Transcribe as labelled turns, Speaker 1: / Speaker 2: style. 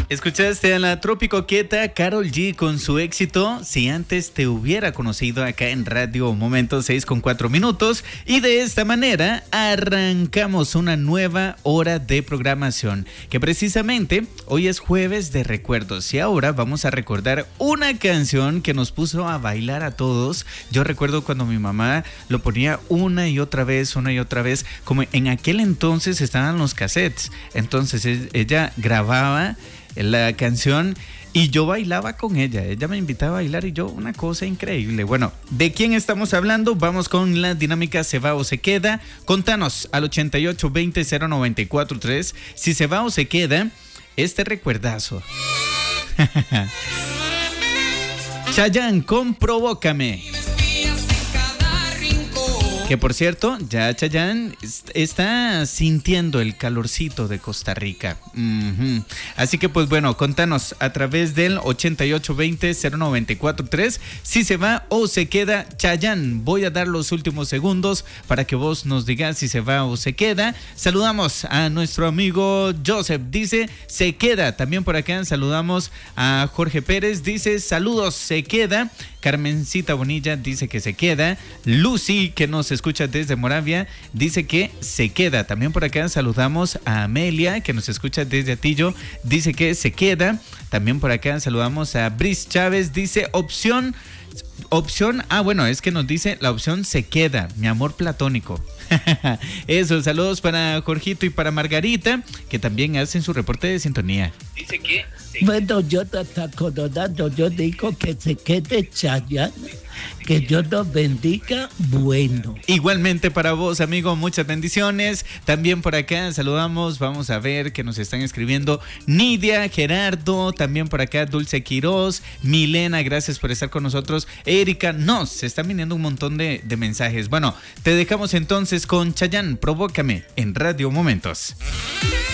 Speaker 1: Escuchaste a la tropicoqueta Karol G con su éxito Si antes te hubiera conocido, acá en Radio Momento 6:04. Y de esta manera arrancamos una nueva hora de programación, que precisamente hoy es jueves de recuerdos y ahora vamos a recordar una canción que nos puso a bailar a todos. Yo recuerdo cuando mi mamá lo ponía una y otra vez, como en aquel entonces estaban los cassettes. Entonces ella grababa la canción y yo bailaba con ella. Ella me invitaba a bailar y yo, una cosa increíble. Bueno, ¿de quién estamos hablando? Vamos con la dinámica ¿se va o se queda? Contanos al 8820-094-3 si se va o se queda este recuerdazo. Chayanne con Provócame. Que por cierto, ya Chayanne está sintiendo el calorcito de Costa Rica. Así que pues bueno, contanos a través del 8820-094-3 si se va o se queda Chayanne. Voy a dar los últimos segundos para que vos nos digas si se va o se queda. Saludamos a nuestro amigo Joseph, dice se queda. También por acá saludamos a Jorge Pérez, dice saludos, se queda. Carmencita Bonilla dice que se queda. Lucy, que nos escucha desde Moravia, dice que se queda. También por acá saludamos a Amelia, que nos escucha desde Atillo, dice que se queda. También por acá saludamos a Brice Chávez, dice opción, bueno, es que nos dice la opción se queda, mi amor platónico. Eso, saludos para Jorgito y para Margarita, que también hacen su reporte de sintonía. Dice que
Speaker 2: bueno, yo te está acordando, yo digo que se quede Chayanne, que Dios nos bendiga, bueno.
Speaker 1: Igualmente para vos, amigo, muchas bendiciones. También por acá saludamos, vamos a ver que nos están escribiendo Nidia, Gerardo, también por acá Dulce Quiroz, Milena, gracias por estar con nosotros. Erika, se están viniendo un montón de mensajes. Bueno, te dejamos entonces con Chayanne, Provócame, en Radio Momentos.